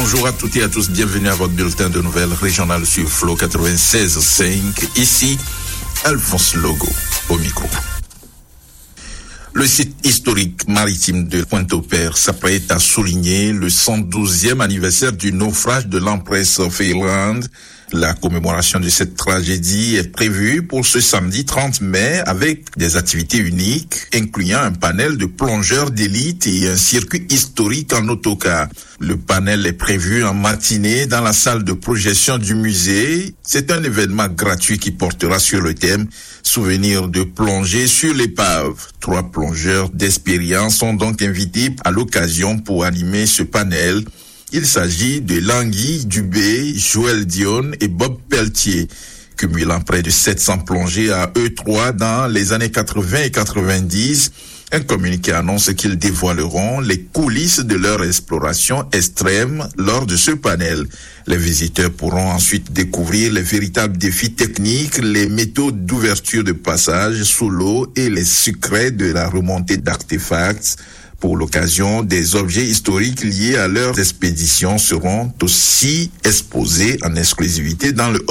Bonjour à toutes et à tous, bienvenue à votre bulletin de nouvelles régionales sur Flow 96.5. Ici, Alphonse Logo au micro. Le site historique maritime de Pointe-au-Père s'apprête à souligner le 112e anniversaire du naufrage de l'Empress Feyland. La commémoration de cette tragédie est prévue pour ce samedi 30 mai avec des activités uniques, incluant un panel de plongeurs d'élite et un circuit historique en autocar. Le panel est prévu en matinée dans la salle de projection du musée. C'est un événement gratuit qui portera sur le thème « Souvenir de plongée sur l'épave ». 3 plongeurs d'expérience sont donc invités à l'occasion pour animer ce panel. Il s'agit de Langui Dubé, Joël Dion et Bob Pelletier, cumulant près de 700 plongées à E3 dans les années 80 et 90. Un communiqué annonce qu'ils dévoileront les coulisses de leur exploration extrême lors de ce panel. Les visiteurs pourront ensuite découvrir les véritables défis techniques, les méthodes d'ouverture de passage sous l'eau et les secrets de la remontée d'artefacts. Pour l'occasion, des objets historiques liés à leurs expéditions seront aussi exposés en exclusivité dans le